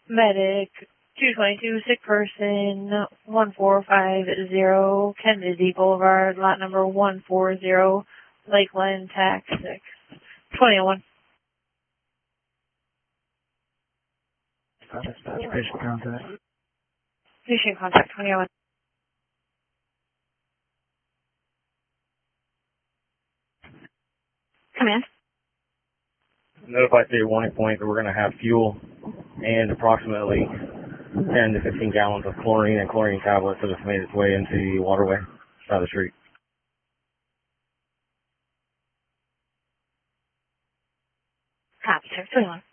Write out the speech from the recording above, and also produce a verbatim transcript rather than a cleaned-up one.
Medic, two twenty-two, sick person, one four five zero, Kennedy Boulevard, lot number one four zero, Lakeland, tax six, twenty-one. Patient contact. Patient contact, twenty-one. Command. Notify State Warning Point that we're going to have fuel and approximately ten to fifteen gallons of chlorine and chlorine tablets that have made its way into the waterway side of the street. Copy, sir. twenty-one.